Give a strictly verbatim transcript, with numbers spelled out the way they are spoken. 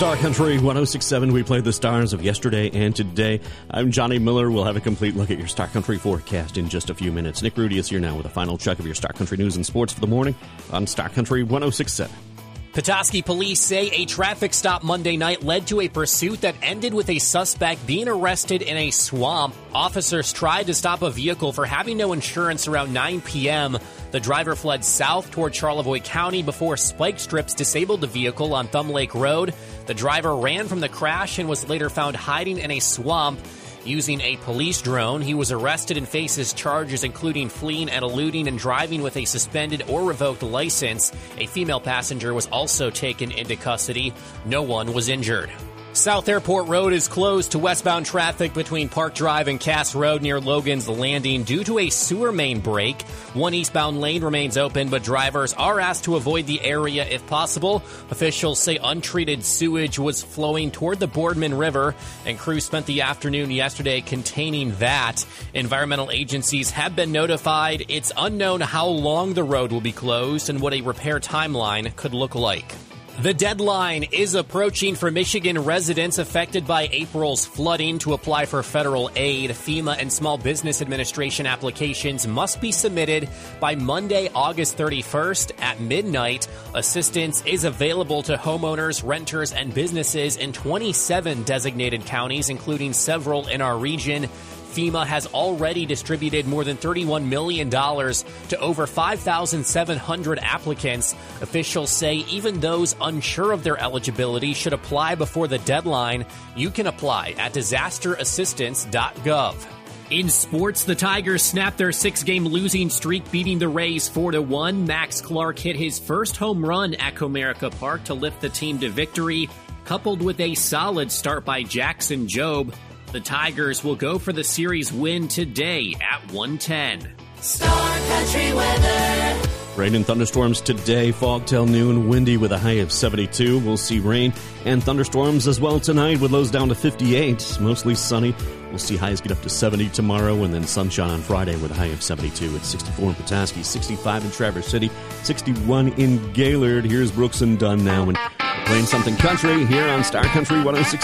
Star Country one oh six point seven. We play the stars of yesterday and today. I'm Johnny Miller. We'll have a complete look at your Star Country forecast in just a few minutes. Nick Rudy is here now with a final check of your Star Country news and sports for the morning on Star Country one oh six point seven. Petoskey police say a traffic stop Monday night led to a pursuit that ended with a suspect being arrested in a swamp. Officers tried to stop a vehicle for having no insurance around nine p.m. The driver fled south toward Charlevoix County before spike strips disabled the vehicle on Thumb Lake Road. The driver ran from the crash and was later found hiding in a swamp. Using a police drone, he was arrested and faces charges including fleeing and eluding and driving with a suspended or revoked license. A female passenger was also taken into custody. No one was injured. South Airport Road is closed to westbound traffic between Park Drive and Cass Road near Logan's Landing due to a sewer main break. One eastbound lane remains open, but drivers are asked to avoid the area if possible. Officials say untreated sewage was flowing toward the Boardman River, and crews spent the afternoon yesterday containing that. Environmental agencies have been notified. It's unknown how long the road will be closed and what a repair timeline could look like. The deadline is approaching for Michigan residents affected by April's flooding to apply for federal aid. FEMA and Small Business Administration applications must be submitted by Monday, August thirty-first at midnight. Assistance is available to homeowners, renters, and businesses in twenty-seven designated counties, including several in our region. FEMA has already distributed more than thirty-one million dollars to over five thousand seven hundred applicants. Officials say even those unsure of their eligibility should apply before the deadline. You can apply at disaster assistance dot gov. In sports, the Tigers snapped their six-game losing streak, beating the Rays four to one. Max Clark hit his first home run at Comerica Park to lift the team to victory, coupled with a solid start by Jackson Jobe. The Tigers will go for the series win today at one ten. Star Country weather. Rain and thunderstorms today, fog till noon, windy with a high of seventy-two. We'll see rain and thunderstorms as well tonight with lows down to fifty-eight. Mostly sunny. We'll see highs get up to seventy tomorrow and then sunshine on Friday with a high of seventy-two. It's sixty-four in Petoskey, sixty-five in Traverse City, sixty-one in Gaylord. Here's Brooks and Dunn now and playing something country here on Star Country one oh six.